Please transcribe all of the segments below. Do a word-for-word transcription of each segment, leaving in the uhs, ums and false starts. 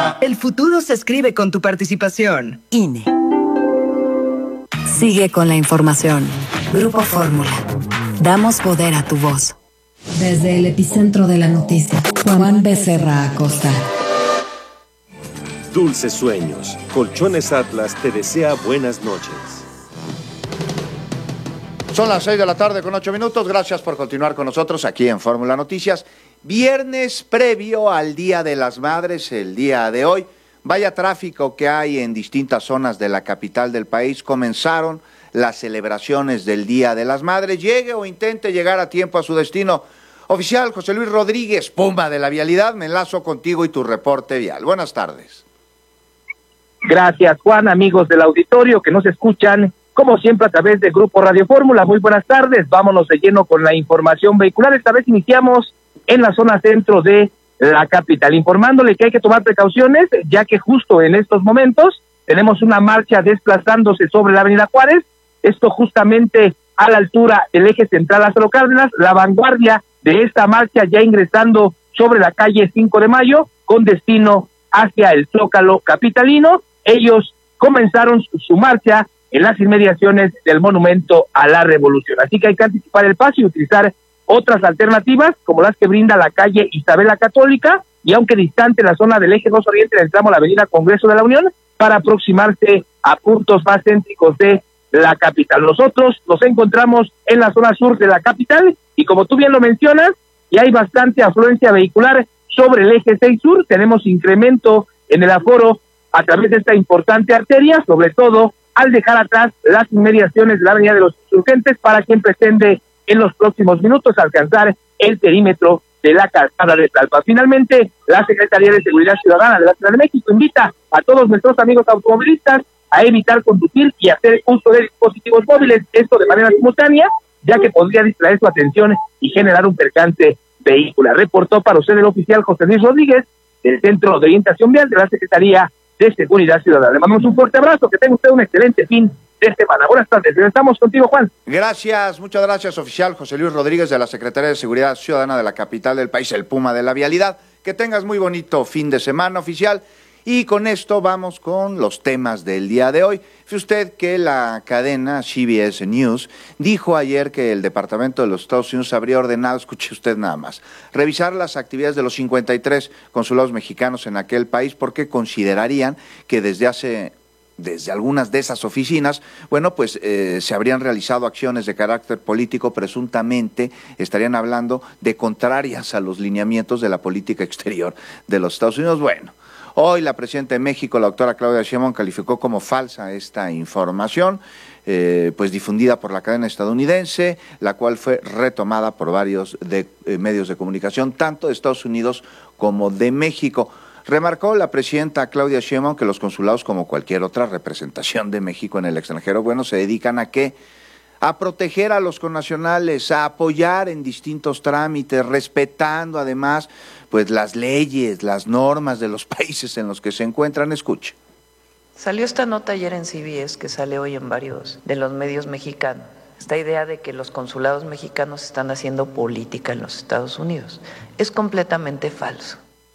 El futuro se escribe con tu participación. I N E. Sigue con la información. Grupo Fórmula. Damos poder a tu voz. Desde el epicentro de la noticia, Juan Becerra Acosta. Dulces sueños. Colchones Atlas te desea buenas noches. Son las seis de la tarde con ocho minutos. Gracias por continuar con nosotros aquí en Fórmula Noticias. Viernes previo al Día de las Madres, el día de hoy. Vaya tráfico que hay en distintas zonas de la capital del país. Comenzaron las celebraciones del Día de las Madres. Llegue o intente llegar a tiempo a su destino. Oficial José Luis Rodríguez, Puma de la Vialidad, me enlazo contigo y tu reporte vial. Buenas tardes. Gracias, Juan, amigos del auditorio que nos escuchan, como siempre, a través de Grupo Radio Fórmula. Muy buenas tardes, vámonos de lleno con la información vehicular. Esta vez iniciamos en la zona centro de la capital, informándole que hay que tomar precauciones, ya que justo en estos momentos tenemos una marcha desplazándose sobre la avenida Juárez, esto justamente a la altura del eje central Lázaro Cárdenas, la vanguardia de esta marcha ya ingresando sobre la calle cinco de mayo, con destino hacia el Zócalo capitalino. Ellos comenzaron su, su marcha en las inmediaciones del Monumento a la Revolución, así que hay que anticipar el paso y utilizar otras alternativas, como las que brinda la calle Isabel la Católica, y aunque distante la zona del eje dos Oriente, en el tramo de la avenida Congreso de la Unión, para aproximarse a puntos más céntricos de la capital. Nosotros nos encontramos en la zona sur de la capital, y como tú bien lo mencionas, y hay bastante afluencia vehicular sobre el eje seis sur. Tenemos incremento en el aforo a través de esta importante arteria, sobre todo al dejar atrás las inmediaciones de la avenida de los Insurgentes, para quien pretende en los próximos minutos alcanzar el perímetro de la calzada de Tlalpan. Finalmente, la Secretaría de Seguridad Ciudadana de la Ciudad de México invita a todos nuestros amigos automovilistas a evitar conducir y hacer uso de dispositivos móviles, esto de manera simultánea, ya que podría distraer su atención y generar un percance vehicular. Reportó para usted el oficial José Luis Rodríguez, del Centro de Orientación Vial de la Secretaría de Seguridad Ciudadana. Le mandamos un fuerte abrazo, que tenga usted un excelente fin de semana. Buenas tardes, estamos contigo, Juan. Gracias, muchas gracias, oficial José Luis Rodríguez de la Secretaría de Seguridad Ciudadana de la capital del país, el Puma de la Vialidad. Que tengas muy bonito fin de semana, oficial. Y con esto vamos con los temas del día de hoy. Fíjese usted que la cadena C B S News dijo ayer que el Departamento de los Estados Unidos habría ordenado, escuche usted nada más, revisar las actividades de los cincuenta y tres consulados mexicanos en aquel país, porque considerarían que desde hace... desde algunas de esas oficinas, bueno, pues eh, se habrían realizado acciones de carácter político, presuntamente estarían hablando de contrarias a los lineamientos de la política exterior de los Estados Unidos. Bueno, hoy la presidenta de México, la doctora Claudia Sheinbaum, calificó como falsa esta información, eh, pues difundida por la cadena estadounidense, la cual fue retomada por varios de, eh, medios de comunicación, tanto de Estados Unidos como de México. Remarcó la presidenta Claudia Sheinbaum que los consulados, como cualquier otra representación de México en el extranjero, bueno, se dedican a ¿qué? A proteger a los connacionales, a apoyar en distintos trámites, respetando además pues las leyes, las normas de los países en los que se encuentran. Escuche. Salió esta nota ayer en C B S, que sale hoy en varios de los medios mexicanos. Esta idea de que los consulados mexicanos están haciendo política en los Estados Unidos es completamente falso.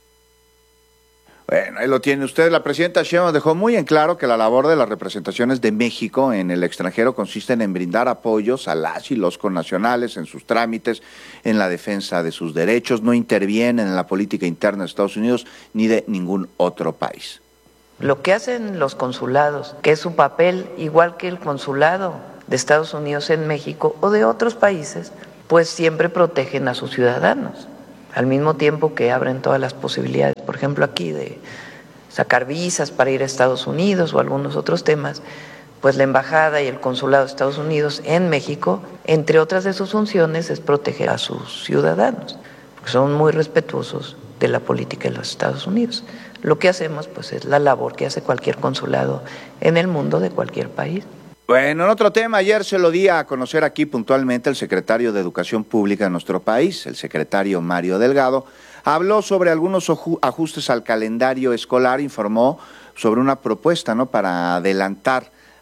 Bueno, ahí lo tiene usted. La presidenta Sheinbaum dejó muy en claro que la labor de las representaciones de México en el extranjero consiste en brindar apoyos a las y los connacionales en sus trámites, en la defensa de sus derechos, no intervienen en la política interna de Estados Unidos ni de ningún otro país. Lo que hacen los consulados, que es su papel igual que el consulado de Estados Unidos en México o de otros países, pues siempre protegen a sus ciudadanos, al mismo tiempo que abren todas las posibilidades, por ejemplo aquí, de sacar visas para ir a Estados Unidos o algunos otros temas. Pues la embajada y el consulado de Estados Unidos en México, entre otras de sus funciones, es proteger a sus ciudadanos, porque son muy respetuosos de la política de los Estados Unidos. Lo que hacemos pues es la labor que hace cualquier consulado en el mundo de cualquier país. Bueno, en otro tema, ayer se lo di a conocer aquí puntualmente el secretario de Educación Pública de nuestro país, el secretario Mario Delgado, habló sobre algunos ajustes al calendario escolar, informó sobre una propuesta, ¿no?, para adelantar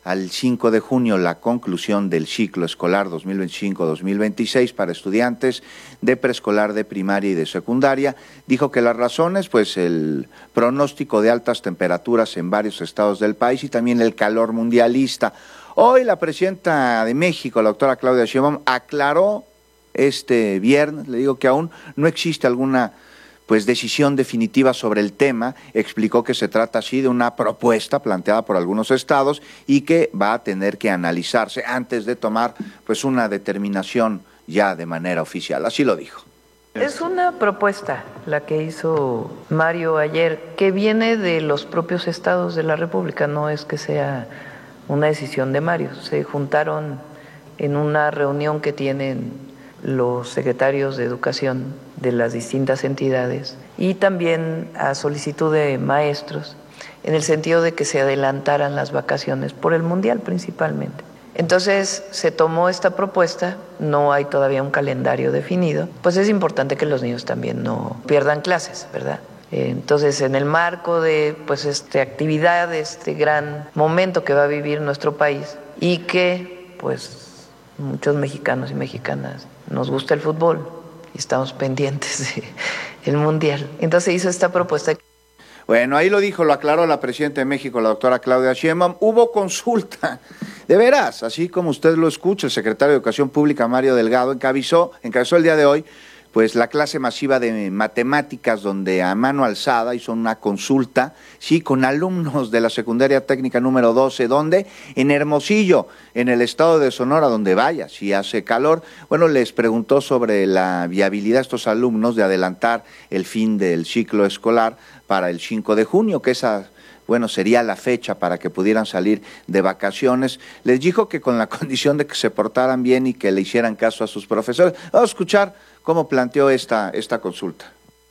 al cinco de junio la conclusión del ciclo escolar dos mil veinticinco dos mil veintiséis para estudiantes de preescolar, de primaria y de secundaria. Dijo que las razones, pues el pronóstico de altas temperaturas en varios estados del país y también el calor mundialista. Hoy la presidenta de México, la doctora Claudia Sheinbaum, aclaró este viernes, le digo que aún no existe alguna pues decisión definitiva sobre el tema. Explicó que se trata así de una propuesta planteada por algunos estados y que va a tener que analizarse antes de tomar pues una determinación ya de manera oficial. Así lo dijo. Es una propuesta la que hizo Mario ayer, que viene de los propios estados de la República, no es que sea una decisión de Mario. Se juntaron en una reunión que tienen los secretarios de educación de las distintas entidades y también a solicitud de maestros, en el sentido de que se adelantaran las vacaciones por el Mundial principalmente. Entonces se tomó esta propuesta, no hay todavía un calendario definido, pues es importante que los niños también no pierdan clases, ¿verdad? Entonces, en el marco de pues esta actividad, este gran momento que va a vivir nuestro país y que pues muchos mexicanos y mexicanas nos gusta el fútbol y estamos pendientes del Mundial. Entonces hizo esta propuesta. Bueno, ahí lo dijo, lo aclaró la presidenta de México, la doctora Claudia Sheinbaum. Hubo consulta, de veras, así como usted lo escucha, el secretario de Educación Pública, Mario Delgado, encabezó, encabezó el día de hoy pues la clase masiva de matemáticas, donde a mano alzada hizo una consulta, sí, con alumnos de la secundaria técnica número doce, donde en Hermosillo, en el estado de Sonora, donde vaya, si hace calor, bueno, les preguntó sobre la viabilidad de estos alumnos de adelantar el fin del ciclo escolar para el cinco de junio, que esa, bueno, sería la fecha para que pudieran salir de vacaciones. Les dijo que con la condición de que se portaran bien y que le hicieran caso a sus profesores. Vamos a escuchar cómo planteó esta, esta consulta.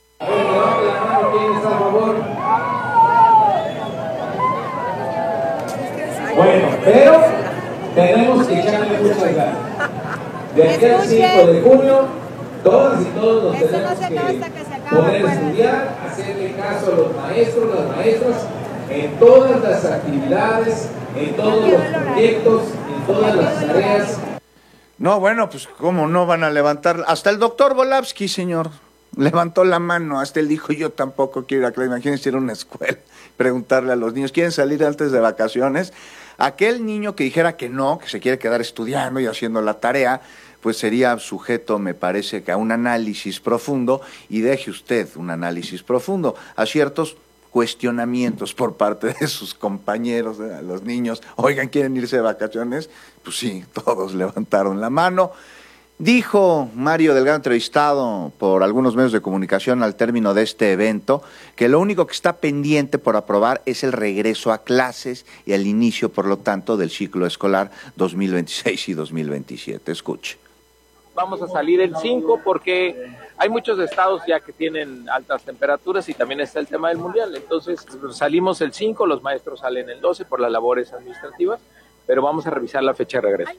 Bueno, pero tenemos que echarle muchas ganas. De aquí al cinco de junio, todas y todos nos tenemos que poder estudiar, hacerle caso a los maestros, las maestras, en todas las actividades, en todos los proyectos, en todas las tareas. No, bueno, pues cómo no van a levantar, hasta el doctor Volavsky, señor, levantó la mano, hasta él dijo, yo tampoco quiero ir a clase. Imagínense ir a una escuela, preguntarle a los niños, ¿quieren salir antes de vacaciones? Aquel niño que dijera que no, que se quiere quedar estudiando y haciendo la tarea, pues sería sujeto, me parece, que a un análisis profundo, y deje usted un análisis profundo a ciertos cuestionamientos por parte de sus compañeros, de los niños. Oigan, ¿quieren irse de vacaciones? Pues sí, todos levantaron la mano. Dijo Mario Delgado, entrevistado por algunos medios de comunicación al término de este evento, que lo único que está pendiente por aprobar es el regreso a clases y el inicio, por lo tanto, del ciclo escolar dos mil veintiséis y dos mil veintisiete. Escuche. Vamos a salir el cinco porque hay muchos estados ya que tienen altas temperaturas y también está el tema del mundial. Entonces salimos el cinco, los maestros salen el doce por las labores administrativas, pero vamos a revisar la fecha de regreso.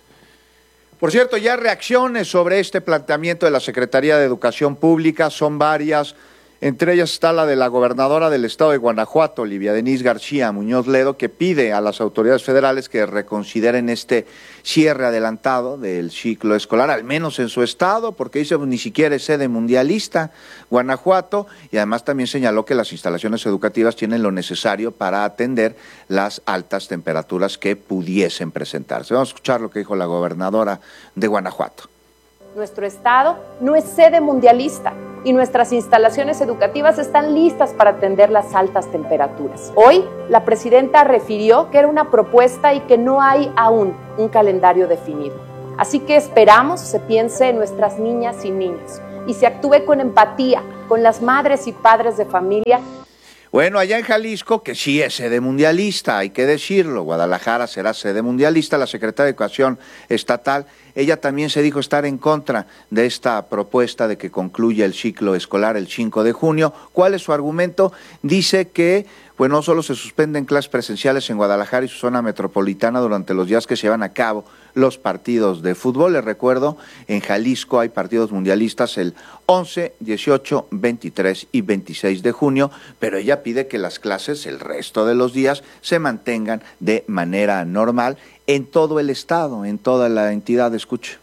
Por cierto, ya reacciones sobre este planteamiento de la Secretaría de Educación Pública son varias. Entre ellas está la de la gobernadora del estado de Guanajuato, Olivia Denise García Muñoz Ledo, que pide a las autoridades federales que reconsideren este cierre adelantado del ciclo escolar, al menos en su estado, porque dice pues, ni siquiera es sede mundialista Guanajuato, y además también señaló que las instalaciones educativas tienen lo necesario para atender las altas temperaturas que pudiesen presentarse. Vamos a escuchar lo que dijo la gobernadora de Guanajuato. Nuestro estado no es sede mundialista y nuestras instalaciones educativas están listas para atender las altas temperaturas. Hoy, la presidenta refirió que era una propuesta y que no hay aún un calendario definido. Así que esperamos se piense en nuestras niñas y niños y se actúe con empatía con las madres y padres de familia. Bueno, allá en Jalisco, que sí es sede mundialista, hay que decirlo, Guadalajara será sede mundialista, la Secretaría de Educación Estatal ella también se dijo estar en contra de esta propuesta de que concluya el ciclo escolar el cinco de junio. ¿Cuál es su argumento? Dice que pues no solo se suspenden clases presenciales en Guadalajara y su zona metropolitana durante los días que se llevan a cabo los partidos de fútbol. Les recuerdo, en Jalisco hay partidos mundialistas el once, dieciocho, veintitrés y veintiséis de junio, pero ella pide que las clases el resto de los días se mantengan de manera normal en todo el estado, en toda la entidad. Escuche.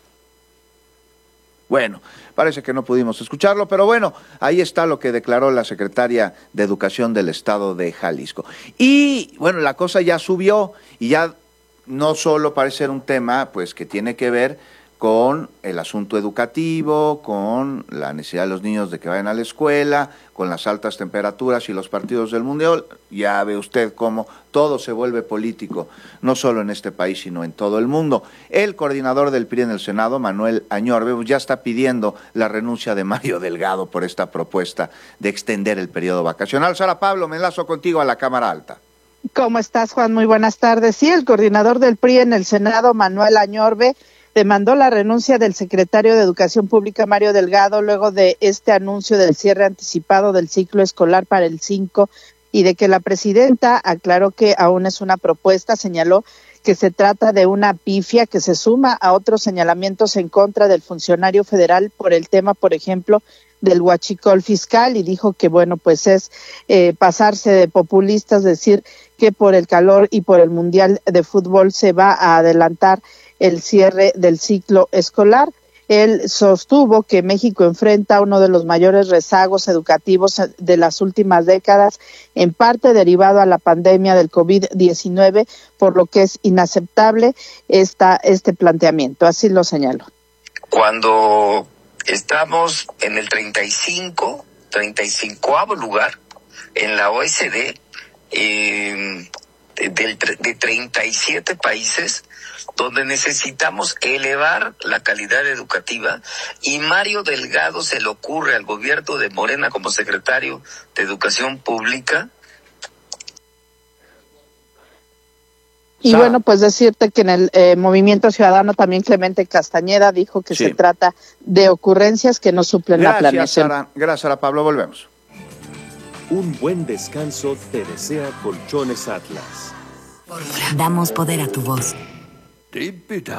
Bueno, parece que no pudimos escucharlo, pero bueno, ahí está lo que declaró la secretaria de Educación del Estado de Jalisco. Y bueno, la cosa ya subió y ya no solo parece ser un tema pues que tiene que ver con el asunto educativo, con la necesidad de los niños de que vayan a la escuela, con las altas temperaturas y los partidos del Mundial. Ya ve usted cómo todo se vuelve político, no solo en este país, sino en todo el mundo. El coordinador del P R I en el Senado, Manuel Añorbe, ya está pidiendo la renuncia de Mario Delgado por esta propuesta de extender el periodo vacacional. Sara Pablo, me enlazo contigo a la Cámara Alta. ¿Cómo estás, Juan? Muy buenas tardes. Sí, el coordinador del P R I en el Senado, Manuel Añorbe, demandó la renuncia del secretario de Educación Pública, Mario Delgado, luego de este anuncio del cierre anticipado del ciclo escolar para el cinco y de que la presidenta aclaró que aún es una propuesta, señaló que se trata de una pifia que se suma a otros señalamientos en contra del funcionario federal por el tema, por ejemplo, del huachicol fiscal, y dijo que, bueno, pues es eh, pasarse de populistas, decir que por el calor y por el Mundial de Fútbol se va a adelantar el cierre del ciclo escolar. Él sostuvo que México enfrenta uno de los mayores rezagos educativos de las últimas décadas, en parte derivado a la pandemia del COVID diecinueve, por lo que es inaceptable esta, este planteamiento. Así lo señaló. Cuando estamos en el treinta y cinco, treinta y cincoavo lugar en la O E C D, eh, de, de, de treinta y siete países, donde necesitamos elevar la calidad educativa, y Mario Delgado se le ocurre al gobierno de Morena como secretario de Educación Pública. Y bueno, pues decirte que en el eh, Movimiento Ciudadano también Clemente Castañeda dijo que sí, se trata de ocurrencias que no suplen Gracias, la planeación. Sara. Gracias, Sara Pablo. Volvemos. Un buen descanso te desea Colchones Atlas. Damos poder a tu voz. Deep it